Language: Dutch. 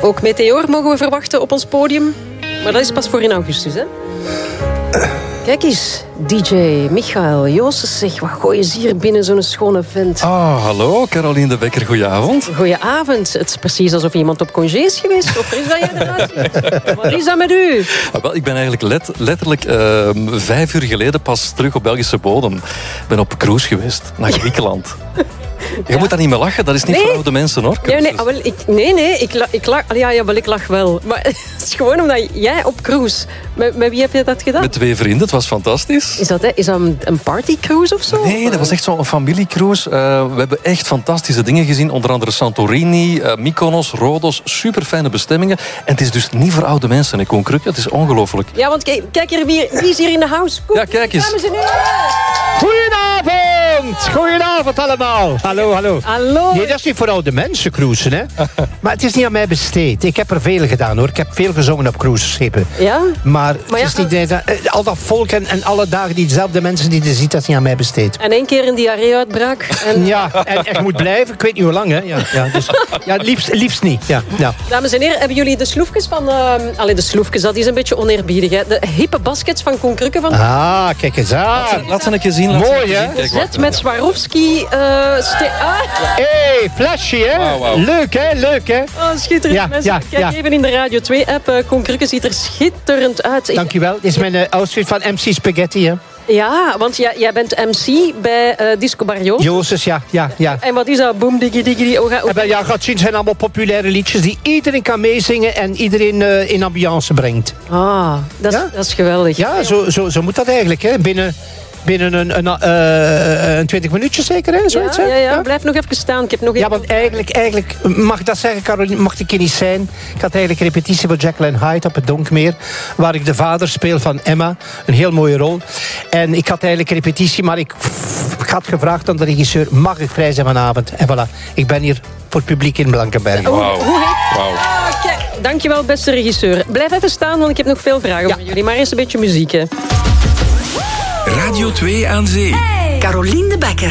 Ook Meteor mogen we verwachten op ons podium. Maar dat is pas voor in augustus, hè? Kijk eens, DJ Michael Joosses, zeg, wat gooi je hier binnen, zo'n schone vent. Hallo, Caroline de Bekker, goedenavond. Goedenavond. Het is precies alsof iemand op congé is geweest. Of is dat jij eruit ziet? Wat is dat met u? Wel, ik ben eigenlijk letterlijk 5 uur geleden pas terug op Belgische bodem. Ik ben op cruise geweest, naar Griekenland. Je moet daar niet mee lachen, dat is niet voor oude mensen, hoor. Ik lach wel. Maar het is gewoon omdat jij op cruise... Met wie heb je dat gedaan? Met 2 vrienden, het was fantastisch. Is dat een partycruise of zo? Nee, dat was echt zo'n familiecruise. We hebben echt fantastische dingen gezien. Onder andere Santorini, Mykonos, Rhodos. Super fijne bestemmingen. En het is dus niet voor oude mensen, hè, Koen Krukke. Het is ongelooflijk. Ja, want kijk hier, wie is hier in de house? Kom, ja, kijk eens. Dames en heren. Goedenavond! Goedenavond allemaal. Hallo. Nee, dat is niet voor oude mensen cruisen, hè. Maar het is niet aan mij besteed. Ik heb er veel gedaan, hoor. Ik heb veel gezongen op cruiseschepen. Ja? Maar het is niet al dat volk en alle dagen dezelfde mensen die je ziet, dat is niet aan mij besteed. En 1 keer een diarree-uitbraak. Ja, en echt moet blijven. Ik weet niet hoe lang, hè. Dus, liefst niet. Ja. Dames en heren, hebben jullie de sloefjes van... de sloefjes, dat is een beetje oneerbiedig, hè. De hippe baskets van Koen Krukke van... Kijk eens aan. Laat ze een keer zien. Mooi, hè? Zet met Swarovski... Hey, flashy, hè? Wow. Leuk, hè? Oh, schitterend. Mensen, kijk even in de Radio 2-app. Koen Krukke ziet er schitterend uit. Dankjewel. Dit is mijn outfit van MC Spaghetti, hè? Ja, want jij bent MC bij Disco Bar Joosses, ja. En wat is dat? Boom, diggy, diggy. Gaat zien, het zijn allemaal populaire liedjes die iedereen kan meezingen en iedereen in ambiance brengt. Dat is geweldig. Ja, zo moet dat eigenlijk, hè? Binnen een 20 minuutjes zeker, hè? Zoiets, ja. Blijf nog even staan. Ik heb nog want eigenlijk, mag ik dat zeggen, Caroline, mag ik niet zijn? Ik had eigenlijk repetitie voor Jekyll and Hyde op het Donkmeer, waar ik de vader speel van Emma. Een heel mooie rol. En ik had eigenlijk repetitie, maar ik had gevraagd aan de regisseur, mag ik vrij zijn vanavond? En voilà, ik ben hier voor het publiek in Blankenberg. Wow. Dankjewel, beste regisseur. Blijf even staan, want ik heb nog veel vragen voor jullie. Maar eerst een beetje muziek, hè. Radio 2 aan Zee. Caroline de Bekker.